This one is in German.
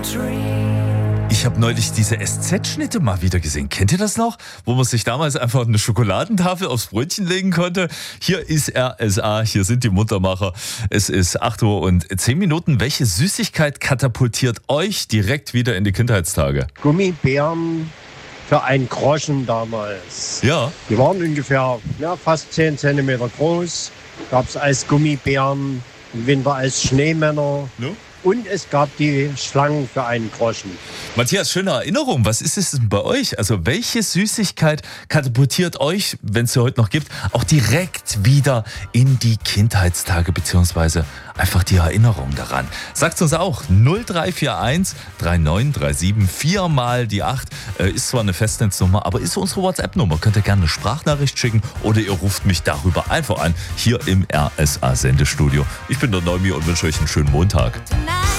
Ich habe neulich diese SZ-Schnitte mal wieder gesehen. Kennt ihr das noch? Wo man sich damals einfach eine Schokoladentafel aufs Brötchen legen konnte. Hier ist RSA, hier sind die Muntermacher. Es ist 8:10 Uhr. Welche Süßigkeit katapultiert euch direkt wieder in die Kindheitstage? Gummibären für 1 Groschen damals. Ja. Die waren ungefähr fast 10 Zentimeter groß. Gab es als Gummibären, im Winter als Schneemänner. No? Und es gab die Schlangen für 1 Groschen. Matthias, schöne Erinnerung. Was ist es denn bei euch? Also welche Süßigkeit katapultiert euch, wenn es sie heute noch gibt, auch direkt wieder in die Kindheitstage beziehungsweise einfach die Erinnerung daran? Sagt uns auch 0341 3937 4 mal die 8. Ist zwar eine Festnetznummer, aber ist unsere WhatsApp-Nummer. Könnt ihr gerne eine Sprachnachricht schicken oder ihr ruft mich darüber einfach an, hier im RSA-Sendestudio. Ich bin der Neumi und wünsche euch einen schönen Montag.